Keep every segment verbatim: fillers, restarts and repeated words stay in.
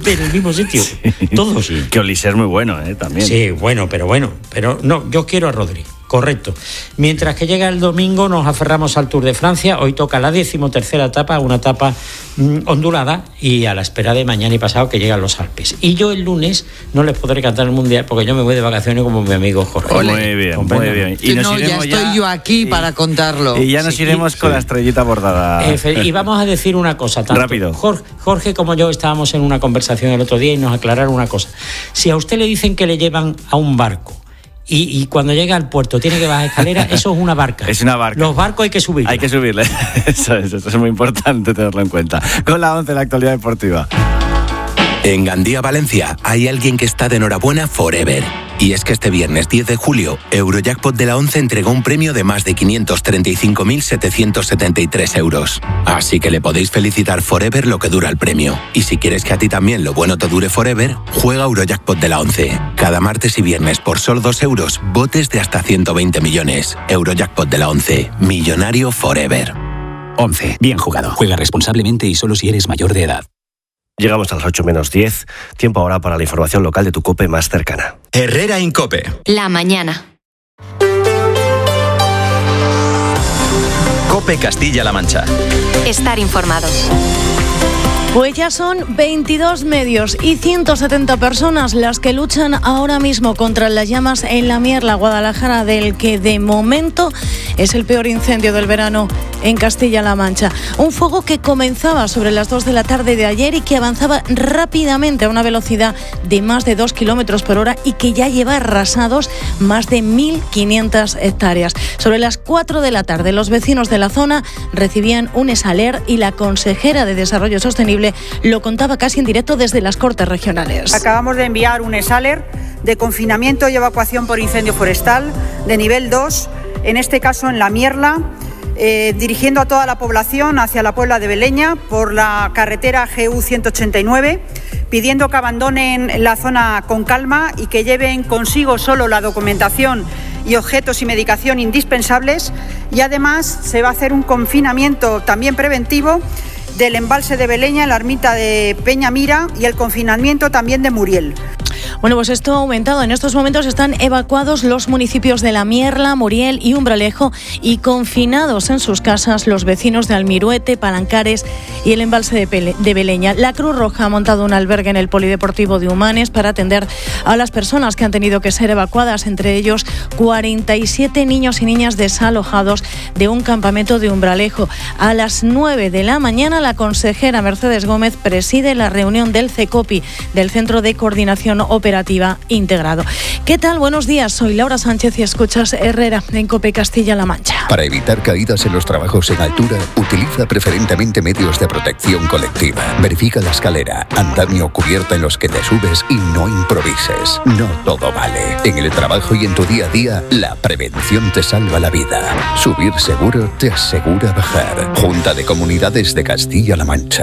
exactamente en el mismo sitio. Sí. Todos. Sí. Que Olise es muy bueno, ¿eh? También. Sí, bueno, pero bueno. Pero no, yo quiero a Rodri. Correcto. Mientras que llega el domingo nos aferramos al Tour de Francia. Hoy toca la decimotercera etapa, una etapa mmm, ondulada y a la espera de mañana y pasado que llegan los Alpes. Y yo el lunes no les podré cantar el Mundial porque yo me voy de vacaciones como mi amigo Jorge. Ole. Muy bien, ¿Comprendo? muy bien. Y nos no, ya estoy ya, yo aquí y, para contarlo. Y ya nos sí, iremos sí. con la estrellita bordada. Eh, y vamos a decir una cosa. Tanto Rápido. Jorge, Jorge como yo estábamos en una conversación el otro día y nos aclararon una cosa. Si a usted le dicen que le llevan a un barco Y, y cuando llega al puerto tiene que bajar escalera, eso es una barca. Es una barca. Los barcos hay que subirle. Hay que subirle. Eso es, eso es muy importante tenerlo en cuenta. Con la once, la actualidad deportiva. En Gandía, Valencia, hay alguien que está de enhorabuena forever. Y es que este viernes diez de julio, Eurojackpot de la once entregó un premio de más de quinientos treinta y cinco mil setecientos setenta y tres euros. Así que le podéis felicitar forever lo que dura el premio. Y si quieres que a ti también lo bueno te dure forever, juega Eurojackpot de la once. Cada martes y viernes por solo dos euros, botes de hasta ciento veinte millones. Eurojackpot de la once. Millonario forever. once. Bien jugado. Juega responsablemente y solo si eres mayor de edad. Llegamos a las ocho menos diez. Tiempo ahora para la información local de tu COPE más cercana. Herrera Incope. La mañana. COPE Castilla-La Mancha. Estar informado. Pues ya son veintidós medios y ciento setenta personas las que luchan ahora mismo contra las llamas en la Mierla, Guadalajara, del que de momento es el peor incendio del verano en Castilla-La Mancha. Un fuego que comenzaba sobre las dos de la tarde de ayer y que avanzaba rápidamente a una velocidad de más de dos kilómetros por hora y que ya lleva arrasados más de mil quinientas hectáreas. Sobre las cuatro de la tarde, los vecinos de la zona recibían un esaler y la consejera de Desarrollo Sostenible lo contaba casi en directo desde las Cortes Regionales. Acabamos de enviar un esaler de confinamiento y evacuación por incendio forestal de nivel dos, en este caso en la Mierla, eh, dirigiendo a toda la población hacia la Puebla de Beleña por la carretera G U ciento ochenta y nueve, pidiendo que abandonen la zona con calma y que lleven consigo solo la documentación y objetos y medicación indispensables, y además se va a hacer un confinamiento también preventivo del embalse de Beleña, la ermita de Peñamira y el confinamiento también de Muriel. Bueno, pues esto ha aumentado. En estos momentos están evacuados los municipios de La Mierla, Muriel y Umbralejo y confinados en sus casas los vecinos de Almiruete, Palancares y el embalse de, Pele- de Beleña. La Cruz Roja ha montado un albergue en el Polideportivo de Humanes para atender a las personas que han tenido que ser evacuadas, entre ellos cuarenta y siete niños y niñas desalojados de un campamento de Umbralejo. A las nueve de la mañana, la consejera Mercedes Gómez preside la reunión del CECOPI, del Centro de Coordinación Operativa Integrado. ¿Qué tal? Buenos días, soy Laura Sánchez y escuchas Herrera en COPE Castilla-La Mancha. Para evitar caídas en los trabajos en altura, utiliza preferentemente medios de protección colectiva. Verifica la escalera, andamio o cubierta en los que te subes y no improvises. No todo vale. En el trabajo y en tu día a día, la prevención te salva la vida. Subir seguro te asegura bajar. Junta de Comunidades de Castilla-La Mancha.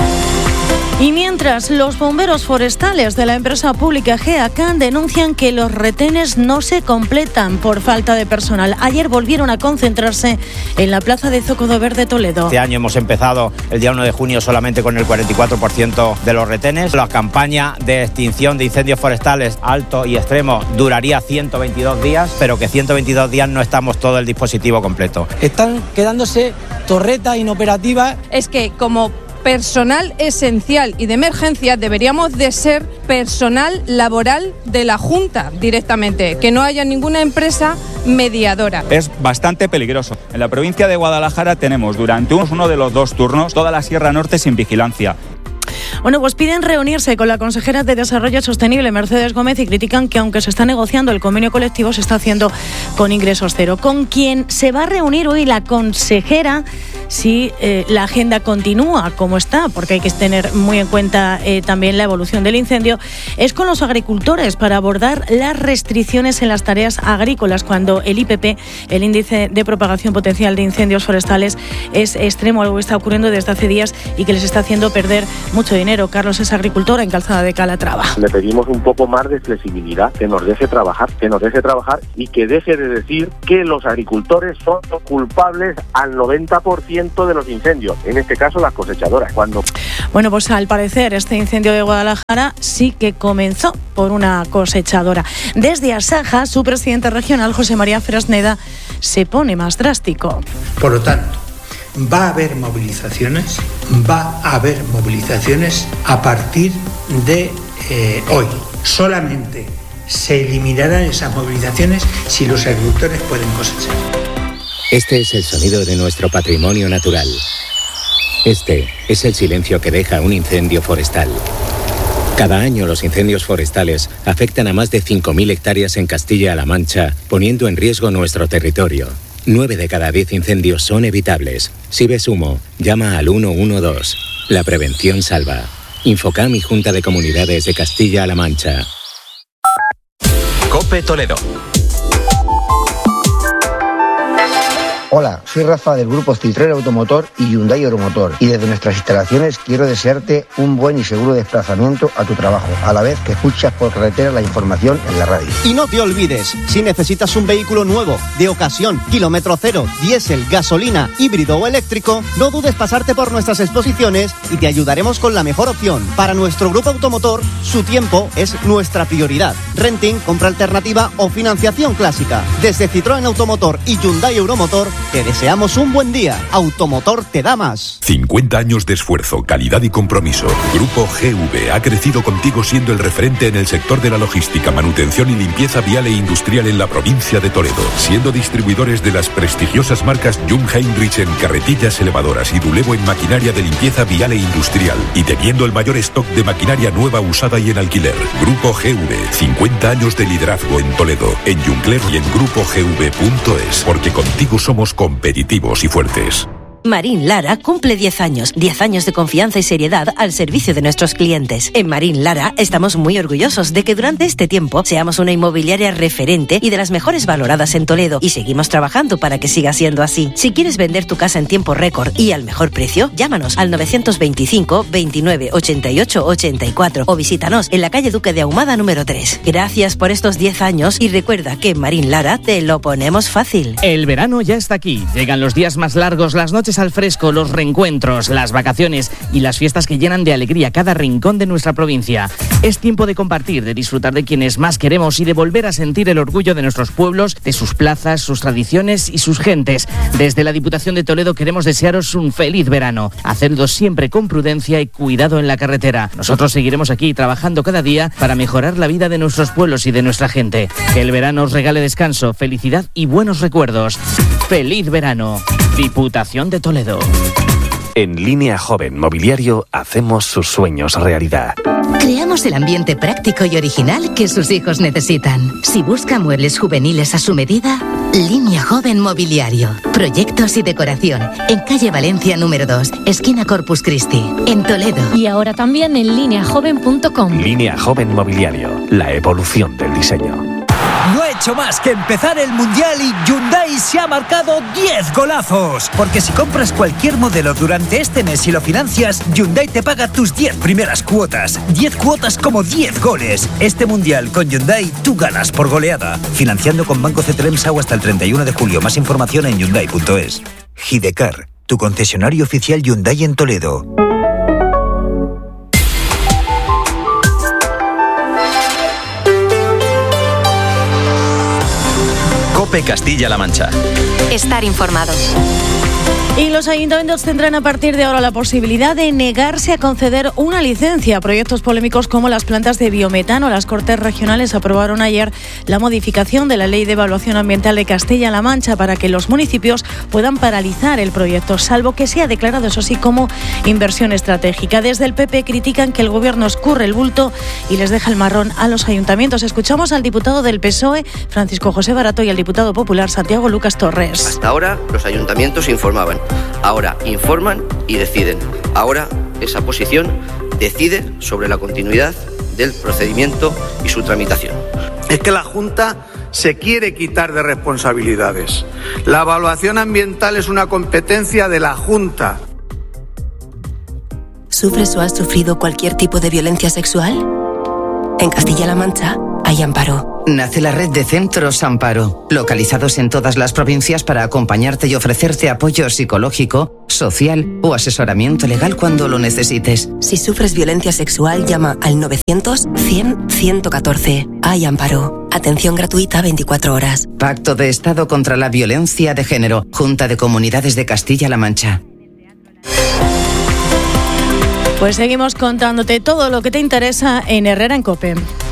Y mientras, los bomberos forestales de la empresa pública GEACAN denuncian que los retenes no se completan por falta de personal. Ayer volvieron a concentrarse en la plaza de Zócalo Verde, Toledo. Este año hemos empezado el día uno de junio solamente con el cuarenta y cuatro por ciento de los retenes. La campaña de extinción de incendios forestales alto y extremo duraría ciento veintidós días, pero que ciento veintidós días no estamos todo el dispositivo completo. Están quedándose torretas inoperativas. Es que como personal esencial y de emergencia deberíamos de ser personal laboral de la Junta directamente, que no haya ninguna empresa mediadora. Es bastante peligroso. En la provincia de Guadalajara tenemos durante uno de los dos turnos toda la Sierra Norte sin vigilancia. Bueno, pues piden reunirse con la consejera de Desarrollo Sostenible, Mercedes Gómez, y critican que aunque se está negociando el convenio colectivo, se está haciendo con ingresos cero. Con quien se va a reunir hoy la consejera, si eh, la agenda continúa como está, porque hay que tener muy en cuenta eh, también la evolución del incendio, es con los agricultores para abordar las restricciones en las tareas agrícolas cuando el I P P, el índice de propagación potencial de incendios forestales, es extremo, algo que está ocurriendo desde hace días y que les está haciendo perder mucho dinero. enero. Carlos es agricultor en Calzada de Calatrava. Le pedimos un poco más de flexibilidad, que nos deje trabajar, que nos deje trabajar y que deje de decir que los agricultores son los culpables al noventa por ciento de los incendios, en este caso las cosechadoras. Cuando... Bueno, pues al parecer este incendio de Guadalajara sí que comenzó por una cosechadora. Desde Asaja, su presidente regional, José María Fresneda, se pone más drástico. Por lo tanto, va a haber movilizaciones, va a haber movilizaciones a partir de eh, hoy. Solamente se eliminarán esas movilizaciones si los agricultores pueden cosechar. Este es el sonido de nuestro patrimonio natural. Este es el silencio que deja un incendio forestal. Cada año los incendios forestales afectan a más de cinco mil hectáreas en Castilla-La Mancha, poniendo en riesgo nuestro territorio. Nueve de cada diez incendios son evitables. Si ves humo, llama al uno uno dos. La prevención salva. Infocam y Junta de Comunidades de Castilla-La Mancha. COPE Toledo. Hola, soy Rafa del grupo Citroën Automotor y Hyundai Euromotor y desde nuestras instalaciones quiero desearte un buen y seguro desplazamiento a tu trabajo, a la vez que escuchas por carretera la información en la radio. Y no te olvides, si necesitas un vehículo nuevo, de ocasión, kilómetro cero, diésel, gasolina, híbrido o eléctrico, no dudes pasarte por nuestras exposiciones y te ayudaremos con la mejor opción. Para nuestro grupo automotor, su tiempo es nuestra prioridad. Renting, compra alternativa o financiación clásica. Desde Citroën Automotor y Hyundai Euromotor, te deseamos un buen día. Automotor te da más. cincuenta años de esfuerzo, calidad y compromiso. Grupo G V ha crecido contigo siendo el referente en el sector de la logística, manutención y limpieza vial e industrial en la provincia de Toledo, siendo distribuidores de las prestigiosas marcas Jung Heinrich en carretillas elevadoras y Dulevo en maquinaria de limpieza vial e industrial, y teniendo el mayor stock de maquinaria nueva, usada y en alquiler. Grupo G V, cincuenta años de liderazgo en Toledo, en Jungler y en grupo g v punto es, porque contigo somos competitivos y fuertes. Marín Lara cumple diez años, diez años de confianza y seriedad al servicio de nuestros clientes. En Marín Lara estamos muy orgullosos de que durante este tiempo seamos una inmobiliaria referente y de las mejores valoradas en Toledo, y seguimos trabajando para que siga siendo así. Si quieres vender tu casa en tiempo récord y al mejor precio, llámanos al novecientos veinticinco, veintinueve, ochenta y ocho, ochenta y cuatro o visítanos en la calle Duque de Ahumada número tres. Gracias por estos diez años y recuerda que en Marín Lara te lo ponemos fácil. El verano ya está aquí. Llegan los días más largos, las noches al fresco, los reencuentros, las vacaciones y las fiestas que llenan de alegría cada rincón de nuestra provincia. Es tiempo de compartir, de disfrutar de quienes más queremos y de volver a sentir el orgullo de nuestros pueblos, de sus plazas, sus tradiciones y sus gentes. Desde la Diputación de Toledo queremos desearos un feliz verano. Hacedlo siempre con prudencia y cuidado en la carretera. Nosotros seguiremos aquí trabajando cada día para mejorar la vida de nuestros pueblos y de nuestra gente. Que el verano os regale descanso, felicidad y buenos recuerdos. ¡Feliz verano! Diputación de Toledo. En Línea Joven Mobiliario hacemos sus sueños realidad. Creamos el ambiente práctico y original que sus hijos necesitan. Si busca muebles juveniles a su medida, Línea Joven Mobiliario. Proyectos y decoración. En calle Valencia número dos, esquina Corpus Christi, en Toledo. Y ahora también en línea joven punto com. Línea Joven Mobiliario. La evolución del diseño. No ha hecho más que empezar el Mundial y Hyundai se ha marcado diez golazos. Porque si compras cualquier modelo durante este mes y lo financias, Hyundai te paga tus diez primeras cuotas. diez cuotas como diez goles. Este Mundial con Hyundai tú ganas por goleada. Financiando con Banco C T L M S A U hasta el treinta y uno de julio. Más información en hyundai punto es. Gidecar, tu concesionario oficial Hyundai en Toledo. COPE Castilla-La Mancha. Estar informado. Y los ayuntamientos tendrán a partir de ahora la posibilidad de negarse a conceder una licencia a proyectos polémicos como las plantas de biometano. Las Cortes Regionales aprobaron ayer la modificación de la Ley de Evaluación Ambiental de Castilla-La Mancha para que los municipios puedan paralizar el proyecto, salvo que sea declarado, eso sí, como inversión estratégica. Desde el P P critican que el Gobierno escurre el bulto y les deja el marrón a los ayuntamientos. Escuchamos al diputado del P S O E, Francisco José Barato, y al diputado popular, Santiago Lucas Torres. Hasta ahora los ayuntamientos informaban. Ahora informan y deciden. Ahora esa posición decide sobre la continuidad del procedimiento y su tramitación. Es que la Junta se quiere quitar de responsabilidades. La evaluación ambiental es una competencia de la Junta. ¿Sufres o has sufrido cualquier tipo de violencia sexual? En Castilla-La Mancha hay Amparo. Nace la red de Centros Amparo, localizados en todas las provincias para acompañarte y ofrecerte apoyo psicológico, social o asesoramiento legal cuando lo necesites. Si sufres violencia sexual, llama al novecientos cien ciento catorce. Hay Amparo. Atención gratuita veinticuatro horas. Pacto de Estado contra la Violencia de Género. Junta de Comunidades de Castilla-La Mancha. Pues seguimos contándote todo lo que te interesa en Herrera en COPE.